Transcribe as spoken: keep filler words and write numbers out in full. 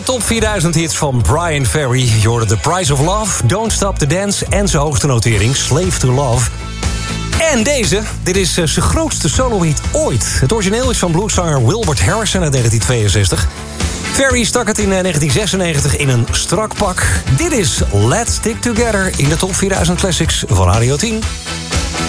top vierduizend hits van Bryan Ferry. Je hoorde The Price of Love, Don't Stop the Dance en zijn hoogste notering, Slave to Love. En deze, dit is uh, zijn grootste solo-hit ooit. Het origineel is van blueszanger Wilbert Harrison uit negentien tweeënzestig. Ferry stak het in uh, negentien zesennegentig in een strak pak. Dit is Let's Stick Together in de top vierduizend Classics van Radio tien.